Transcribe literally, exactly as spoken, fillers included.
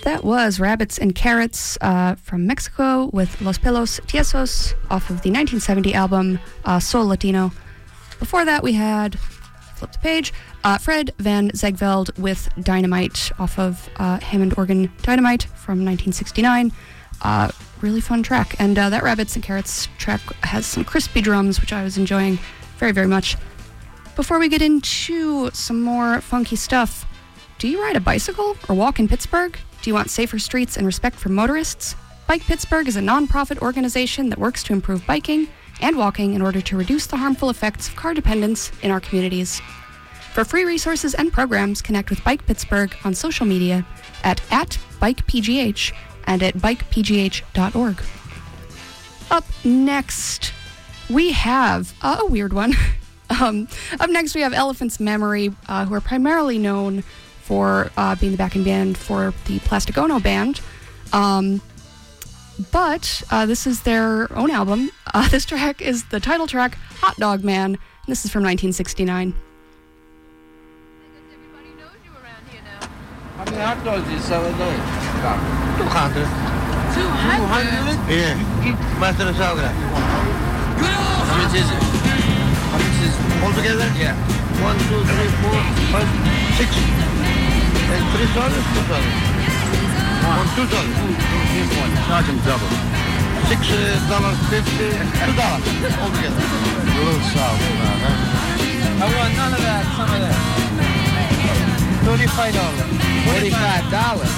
That was Rabbits and Carrots uh, from Mexico with Los Pelos Tiesos off of the nineteen seventy album uh, Soul Latino. Before that, we had, flip the page, uh, Fred Van Zegveld with Dynamite off of uh, Hammond Organ Dynamite from nineteen sixty-nine. Uh, really fun track. And uh, that Rabbits and Carrots track has some crispy drums, which I was enjoying very, very much. Before we get into some more funky stuff, do you ride a bicycle or walk in Pittsburgh? Do you want safer streets and respect for motorists? Bike Pittsburgh is a non-profit organization that works to improve biking and walking in order to reduce the harmful effects of car dependence in our communities. For free resources and programs, connect with Bike Pittsburgh on social media at, at BikePGH and at bike p g h dot org. Up next, we have uh, a weird one. um, up next, we have Elephant's Memory, uh, who are primarily known for uh, being the backing band for the Plastic Ono Band. Um, but uh, this is their own album. Uh, this track is the title track, Hot Dog Man. And this is from nineteen sixty-nine. Everybody knows you around here now. How many hot dogs do you sell a day? two hundred. two hundred? Yeah. Master of Sagra. How much is it? How much is it? Altogether? Yeah. One, two, three, four, five, six. And three dollars, two dollars. One, two dollars. One. Charge him double. Six uh, dollars fifty. Two dollars altogether. A little south, man. Huh? I want none of that. Some of that. Thirty-five dollars. Forty-five dollars.